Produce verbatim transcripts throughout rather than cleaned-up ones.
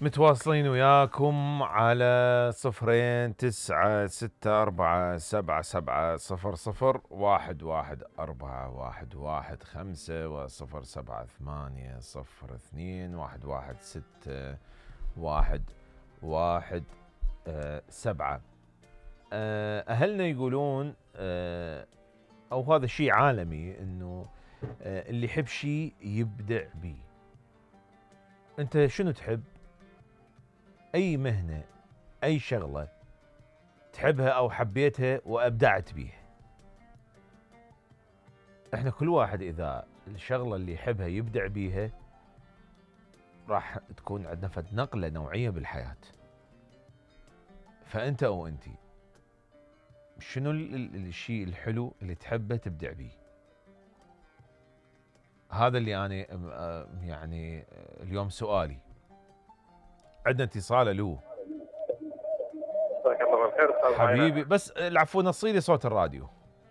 متواصلين وياكم على صفرين تسعة ستة أربعة سبعة سبعة صفر صفر واحد واحد أربعة واحد واحد خمسة وصفر سبعة ثمانية صفر اثنين واحد واحد ستة واحد واحد أه سبعة. أه أهلنا يقولون أه أو هذا شيء عالمي إنه أه اللي يحب شيء يبدع بيه. أنت شنو تحب؟ أي مهنة أي شغلة تحبها أو حبيتها وأبدعت بيها. إحنا كل واحد إذا الشغلة اللي يحبها يبدع بيها راح تكون عندنا فد نقلة نوعية بالحياة. فأنت أو أنتي شنو الشيء الحلو اللي تحبه تبدع بيه؟ هذا اللي أنا يعني اليوم سؤالي. عندنا اتصال. ألو مساك الله بالخير حبيبي، بس العفو نصيلي صوت الراديو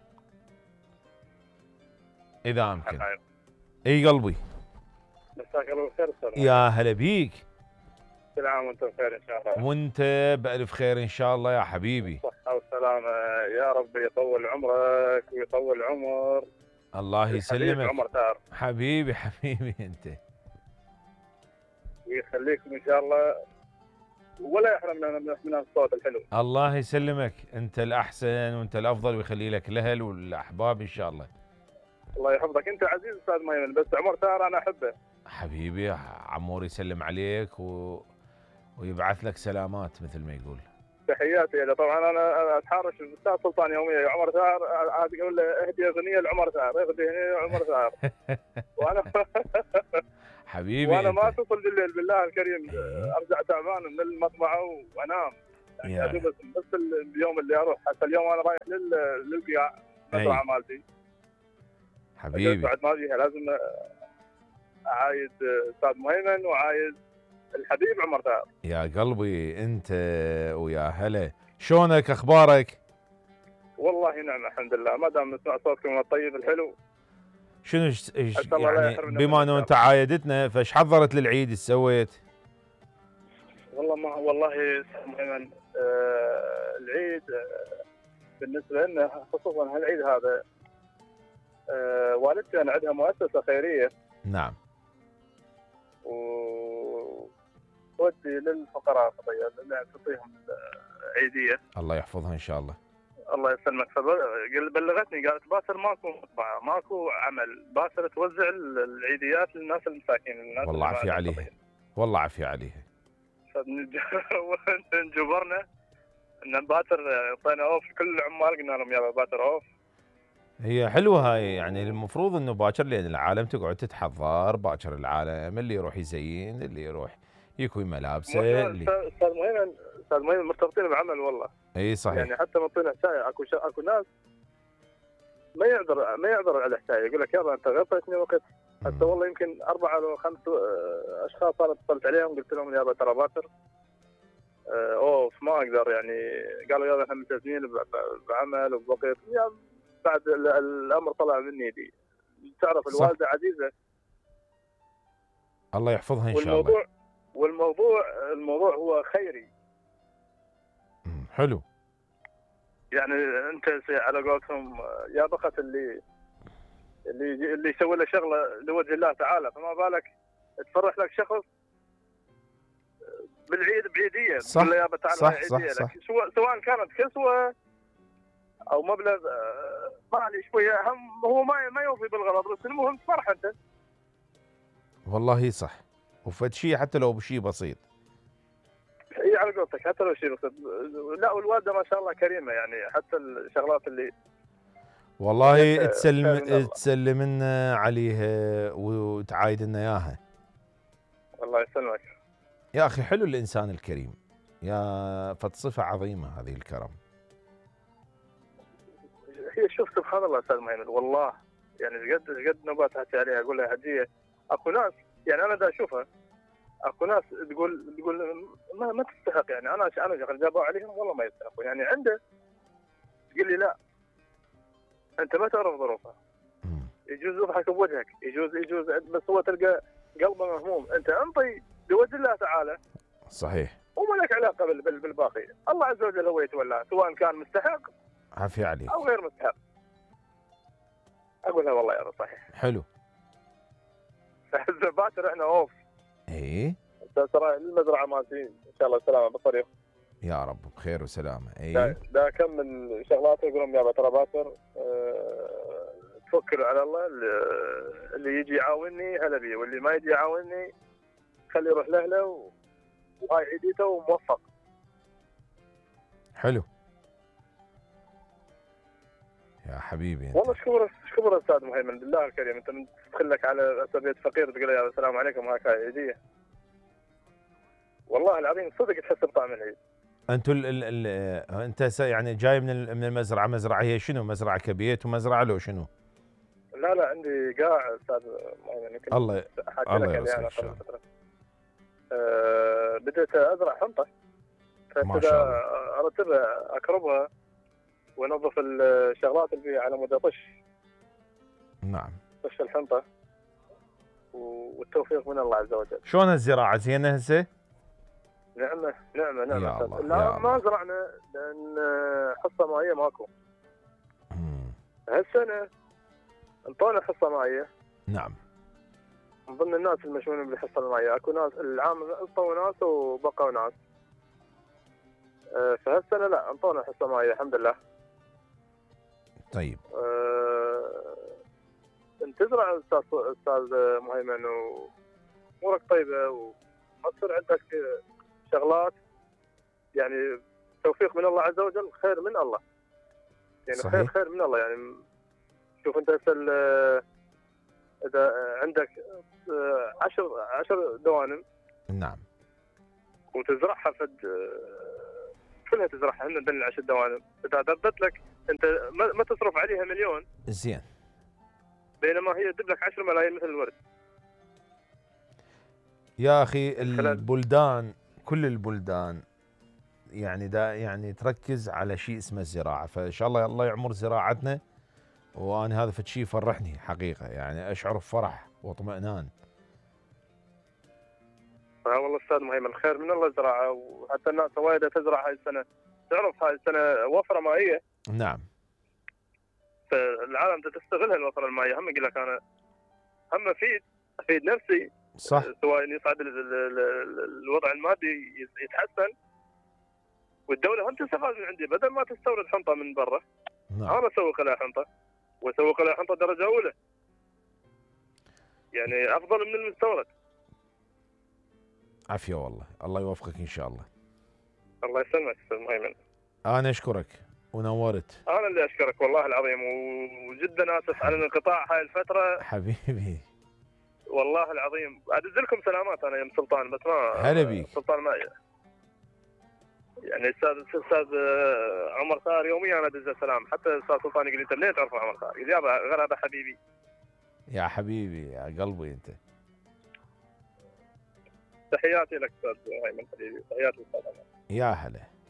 إذا أمكن. اي قلبي. مساك الله بالخير استاذ. يا هلا بيك. كل عام وانت بخير ان شاء الله. وانت بألف خير ان شاء الله يا حبيبي. صحة وسلامة يا رب يطول عمرك ويطول عمر. الله يسلمك عمر ثار حبيبي حبيبي انت. ويخليكم ان شاء الله ولا يحرمنا من الصوت الحلو. الله يسلمك، انت الاحسن وانت الافضل ويخلي لك الاهل والاحباب ان شاء الله. الله يحفظك. انت عزيز استاذ ميمن، بس عمر ثار انا احبه حبيبي. عمور يسلم عليك و... ويبعث لك سلامات مثل ما يقول. تحياتي له. طبعا انا انا اتحارش الاستاذ سلطان يوميا عمر ثار، عاد اقول له اهدي اغنيه لعمر ثار، اهدي اغنيه لعمر ثار. وانا حبيبي وانا انت. ما اتصل بالليل بالله الكريم، ارجع تعبان من المطبعه وانام يعني. بس بس اليوم اللي اروح، حتى اليوم انا رايح للقياع المزرعه مالتي حبيبي. بعد ما فيها لازم اعايد استاذ مهيمن وعايد الحبيب عمر ثار. يا قلبي انت ويا هلا، شلونك اخبارك؟ والله نعم الحمد لله، ما دام نسمع صوتكم الطيب الحلو. شنو يعني بما انه انت عايدتنا فايش حضرت للعيد؟ ايش سويت؟ والله ما والله استاذ مهيمن آه العيد آه بالنسبه لنا خصوصا هالعيد هذا آه والدتي انا عندها مؤسسه خيريه. نعم. وودي للفقراء قضيه اللي تعطيهم عيديه. الله يحفظها ان شاء الله. الله يسلمك. بلغتني قالت باسل ماكو مطبعه ماكو عمل، باسل توزع العيديات للناس المساكين. الناس والله عافيه عليها، والله عافيه عليها. فنجبرنا ان باتر اعطينا اوف كل العمال، قلنا لهم يلا باتر اوف. هي حلوه هاي، يعني المفروض انه باكر لان العالم تقعد تتحضر، باكر العالم اللي يروح يزين، اللي يروح يكوي ملابسه. اللي استاذ مهيمن استاذ مهيمن مرتبطين بعمل والله. اي صحيح. يعني حتى منطينا حسايه، اكو شا... اكو ناس ما يعذر ما يعذر على الحسايه، يقول لك يلا انت غطيتني وقت. حتى والله يمكن اربعه او خمس اشخاص انا اتصلت عليهم قلت لهم يابا ترى باكر اوف ما اقدر، يعني قالوا يلا احنا ملتزمين بعمل وبوقت. بعد الامر طلع من يدي. تعرف الوالده عزيزه. الله يحفظها ان شاء الله. والموضوع والموضوع الموضوع هو خيري. حلو. يعني انت على قولتهم يا بخت اللي اللي اللي يسوي له شغله لوجه الله تعالى، فما بالك تفرح لك شخص بالعيد بعيديه. صح يا تعالى صح عيديه صح, لك. سواء سواء كانت كسوه او مبلغ مالي شويه، هم هو ما ما يوفي بالغرض، بس المهم تفرح انت. والله صح. وفد شيء حتى لو بشيء بسيط. اي على قولتك حتى لو شيء بسيط. لا والوالده ما شاء الله كريمه، يعني حتى الشغلات اللي والله تسلم تسلم لنا عليها وتعايد لنا اياها. الله يسلمك يا اخي. حلو الانسان الكريم، يا فد صفه عظيمه هذه الكرم. هي شوف سبحان الله استاذ مهيمن، والله يعني قد قد نبات احكي عليها اقول لها هديه. اكو ناس يعني انا دا اشوفها، اكو ناس تقول تقول ما, ما تستحق، يعني انا انا شغل جابوا عليهم والله ما يستحقوا، يعني عنده تقول لي لا انت ما تعرف ظروفها. يجوز يضحك بوجهك، يجوز يجوز بس هو تلقى قلبه مهموم. انت انطي لوجه الله تعالى. صحيح. وما لك علاقه بال- بال- بالباقي، الله عز وجل هو يتولى سواء كان مستحق عافية عليك. او غير مستحق. اقولها والله يا صحيح. حلو. باكر احنا اوف. ايه ترى المزرعه ماشيين ان شاء الله سلامه بالطريق. يا رب بخير وسلامة. دا, ايه دا اكمل شغلات يقول لهم يابا ترى باكر أه توكل على الله، اللي- اللي يجي يعاونني هلا بيه، واللي ما يجي يعاونني خليه يروح لاهله و- وهاي عيديته وموفق. حلو يا حبيبي انت. والله شكور شكور استاذ مهيمن بالله الكريم، انت من تدخل لك على اسابيع فقير تقول له يا السلام عليكم هاك هاي عيديه. والله العظيم صدق تحس بطعم العيد. انتوا ال ال ال انت س- يعني جاي من ال- من المزرعه، مزرعه هي شنو؟ مزرعه كبيت ومزرعه لو شنو؟ لا لا عندي قاع استاذ مهيمن يمكن الله حاكي الله لك يوصلك يعني ان شاء قبل الله. فتره. أه بديت ازرع حنطه، ما شاء الله. ارتبها اكربها وانظف الشغلات اللي فيها على مود اطش نعم. طش الحنطه، والتوفيق من الله عز وجل. شلون الزراعه زينه هسه؟ نعمه نعمه نعمه يا أستاذ. الله، لا يا ما الله. زرعنا لان حصه مائيه ماكو. مم. هالسنه انطونا حصه مائيه نعم. من ضمن الناس المشؤومين بالحصه المائيه، اكو ناس العام انطوا ناس وبقوا ناس. أه فهالسنه لا انطونا حصه مائيه الحمد لله. طيب أه انت تزرع استاذ استاذ مهيمن وامورك طيبه وما تصير عندك شغلات، يعني توفيق من الله عز وجل، خير من الله يعني. صحيح. خير خير من الله يعني. شوف انت هسه ال- اذا عندك آه، عشر عشر دوانم نعم. وتزرعها فد آه، كلها تزرعها هن بين العشر دوانم، اذا دبت لك انت ما ما تصرف عليها مليون، زين. بينما هي تدب لك عشر ملايين مثل الورد. يا اخي خلال- البلدان، كل البلدان يعني دا يعني تركز على شيء اسمه الزراعه، فان شاء الله الله يعمر زراعتنا. وانا هذا فد شيء يفرحني حقيقه، يعني اشعر بفرح واطمئنان. ها والله استاذ مهيمن خير من الله الزراعه، وحتى الناس وايد تزرع هاي السنه. تعرف هاي السنه وفره مائيه، نعم. فالعالم تستغل هالوفره المائيه. هم اقول لك انا هم افيد افيد نفسي، صح. سواء يصعد ال- ال- ال- الوضع المادي يتحسن، والدوله هم تستفاد من عندي بدل ما تستورد حنطه من برا. نعم. انا اسوق لها حنطه واسوق لها حنطه درجه اولى، يعني افضل من المستورد. عافيه والله، الله يوفقك ان شاء الله. الله يسلمك استاذ مهيمن. انا اشكرك ونورت. انا اللي اشكرك والله العظيم، وجدا اسف على الانقطاع هاي الفتره. حبيبي. والله العظيم ادز لكم سلامات انا يا ام سلطان، بس ما هلا بيك. سلطان ما يعني استاذ استاذ عمر ثار يوميا انا ادز سلام، حتى استاذ سلطان يقول لي انت منين تعرف عمر ثار؟ يقول يابا غرابه حبيبي. يا حبيبي يا قلبي انت. تحياتي لك استاذ هيمن حبيبي، تحياتي استاذ عمر. يا هلا.